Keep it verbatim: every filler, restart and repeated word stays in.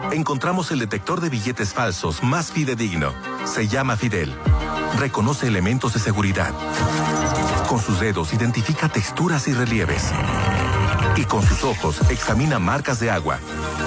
encontramos el detector de billetes falsos más fidedigno. Se llama Fidel. Reconoce elementos de seguridad. Con sus dedos identifica texturas y relieves. Y con sus ojos examina marcas de agua.